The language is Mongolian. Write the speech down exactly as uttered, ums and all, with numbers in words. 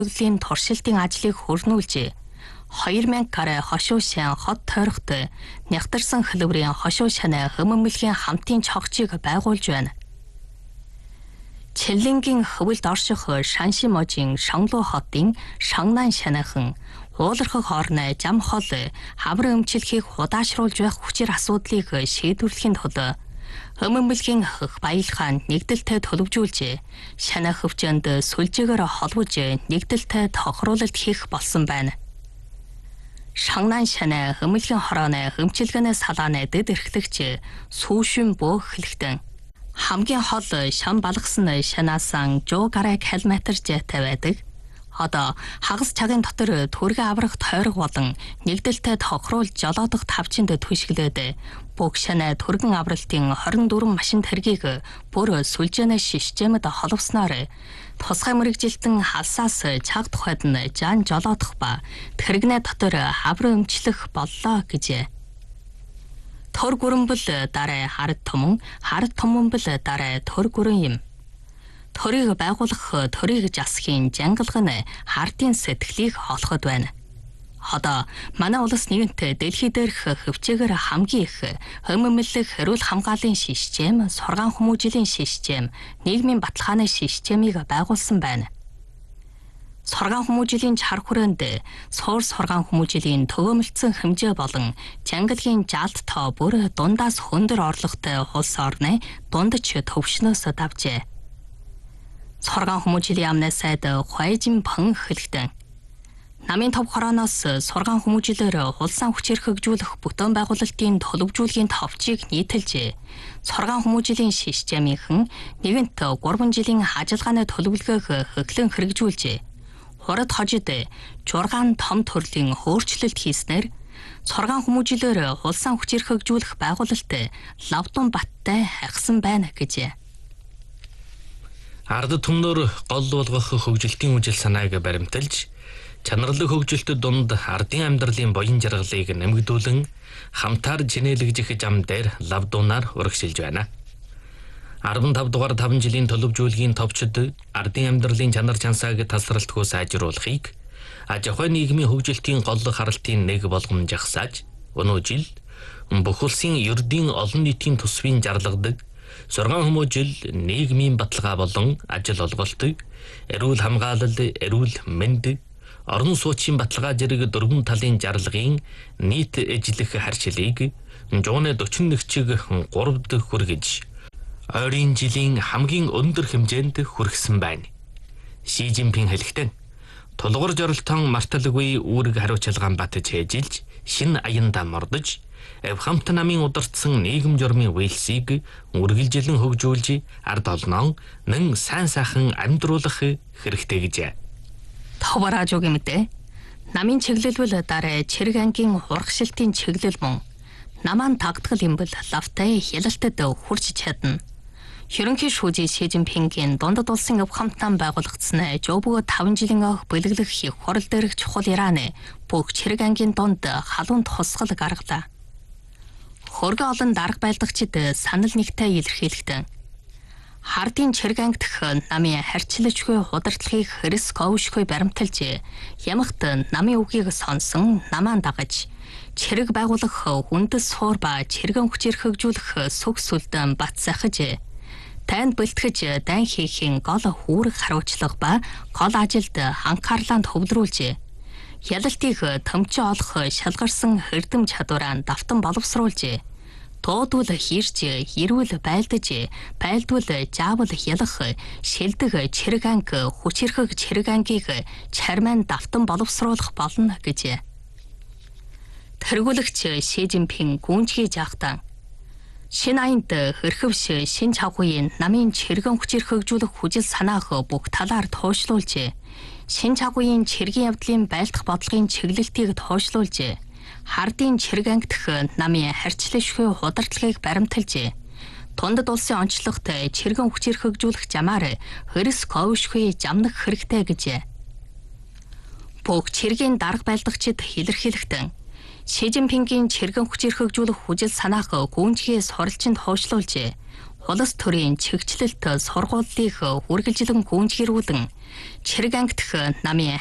төлөвлөлийн туршилтын ажлыг хөрнүүлжээ. хоёр мянга гаруй хошуу шан хот тойрогтой нягтарсан хөлбөрийн хошуу шанаа хөмөмөлгийн хамтын цогцыг байгуулж байна. Чэллэнгийн хөвөлд орших Шаншиможийн Шонглу хотын Шонгнан шанахан уулархах орны зам хол хавар өмчлөхийг худаашруулж байх хүчээр асуудлыг шийдвэрлэхийн тулд хөмөмөлгийн хөх баялгаанд нэгдэлтэй төлөвжүүлжээ. Шанаа хөвчөнд сүлжээгээр холбож нэгдэлтэй тохируулалт хийх болсон байна. Шонгнан шанаа хөмөлгийн хорооны хөмчилгээний салааны дэд эрхлэгч сүүшин бөөхлөгтөн хамгийн хол шам балгасан шанаасан жоо гарай километр зайтай байдаг. Одоо хагас цагийн дотор төргө аврах тойрог болон нэгдэлтэй тохируулж жолоодох тавчинд түшиглээд бүх шанаа төргөн авралтын хорин дөрвөн машин тэргийг бүр сүлжээний системд холбосноор тусгай мэрэгжилтэн халсаас цаг тухайд нь жан жолоодох ба тэрэгнээ дотор хавар өмчлөх боллоо гэжээ. Төр гүрэмбэл дараа хард томон, хард томонбэл дараа төр гүрэн юм. Төрийг байгуулах төрийг засхийн жангалга нь хардын сэтгэлийг олоход байна. Одоо манай улс нэгэнт дэлхий дээрх хөвчөөгөр хамгийн их хөмөмөлөх эрүүл хамгааллын систем, сургаан хүмүүжлийн систем, нийгмийн баталгааны системийг байгуулсан байна. Сургаан хүмүүжлийн чар хүрээнд суур сургаан хүмүүжлийн төгөөмөлцсөн хэмжээ болон жангалгийн жалт тоо бүр дундаас хөндөр орлоготой улс орны дундч төвшнөөс давжээ. Сургаан хүмүүжлийн амны сайд Хуайжин Пэн хэлэхдээ намын төв хорооноос сургаан хүмүүжлээр улсаа хүчээр хөгжүүлэх бүтээн байгуулалтын төлөвжүүлгийн товчийг нийтэлжээ. Сургаан хүмүүжлийн системийнхэн нэгэнт гурван жилийн ажиллагааны төлөвлөгөөг хөглөн хэрэгжүүлжээ. Хурад хожид жургаан том төрлийн хөөрчлөлт хийснээр сургаан хүмүүжлээр улсаа хүчээр хөгжүүлэх байгуулалт Лавдун баттай хагсан байна гэжээ. Ард түмнөр гол болгох хөгжилтийн үжил санааг баримталж, чанарлаг хөгжилтөд дунд ардын амьдралын боён жаргалыг нэмэгдүүлэн хамтаар чинээлэгжих зам дээр Лавдунаар урагшилж байна. арван тав дугаар таван жилийн төлөвжүүлгийн товчид ардын амьдралын чанар чансааг тасралтгүй сайжруулахыг аж ахуй нийгмийн хөгжилтийн гол харалтын нэг болгон жагсааж, өнөө жил бүх улсын ердийн олон нийтийн төсвийн зарлагдаг сургаан хүмүүжил, нийгмийн баталгаа болон ажил олголт, эрүүл хамгаалал, эрүүл мэнд, орон сууцын баталгаа зэрэг дөрвөн талын зарлагын нийт эжлэх харьцлыг жууны дөрвөн чиг гуравд хүргэж ойрын жилийн хамгийн өндөр хэмжээнд хүргэсэн байна. Ши Жинпин хэлэхдээ тулгуур жоролтон марталгүй үүрэг хариуцлагаан батж хэжилж шин аяндаа мордож Эвхамт намын удирдсан нийгэм журмын үйлсийг үргэлжилэн хөгжүүлж ард олноо нэн сайн сайхан амьдруулах хэрэгтэй гэжээ. Товаражуугийн мэдээ. Намын чиглэлбэл дараа Чирэг ангийн урагшилтын чиглэл мөн намаан тагдгал юм бол лавтай хяналтад хурж чадна. Ерөнхий шүүжий Ши Жинпингийн дундад улсын Эвхамтан байгуулагдсан жобог таван жилийн өх бэлгэлэх их хурал дээрх чухал Ираны бүх Чирэг ангийн дунд халуун тусгал гаргалаа. Хөргө олон дарга байлдагчид санал нэгтэй илэрхийлэгдэн хардын Чирэг анги дэх намын харьцлагчгүй удирдлагыг хэрэгс говшгүй баримталж ямагт намын үгийг сонсон намаан дагаж Чирэг байгуулах хүндэс суур ба чиргэн хүчээр хөгжүүлэх сүх сүлдэн бат сахиж танд бэлтгэж дан хийхин гол хүүрэг хариуцлага ба гол ажилд анхаарлаа төвлөрүүлж ялалтыг төмчөө олох шалгарсан хэрдэм чадвараа давтан боловсруулж тоодвол хийрч эрүүл байлдаж байлдвал заавал ялах шилдэг Чирэг анги хүчирхэг Чирэг ангийг чармайн давтан боловсруулах болно гэж тэргүүлэгч Ши Жинпин гүнжгий жаахтан шинэ аянд хэрхэвш шин чавхын намын чиргэн хүчээр хөгжүүлэх хүжил санаах бүх талаар туушлуулж шин чавхын чиргийн явдлын байлдах бодлогын чиглэлтийг туушлуулж хардын Чирэг анги дэх намын харьцлагчгүй удирдлагыг баримталж тундад улсын онцлогт чиргэн хүчээр хөгжүүлэх замаар хэрэгс говшгүй замнах хэрэгтэй гэж бүх чиргийн дарга байлдагчид илэрхийлэхдээ Ши Жинпингийн чиргэн хүчээр хөгжүүлэх хүжил санаах гүнжгий суралцанд хойшлуулж улс төрийн чигчлэлт сургуулийг үргэлжлэн гүйцгэрүүдэн чирэг ангидх намын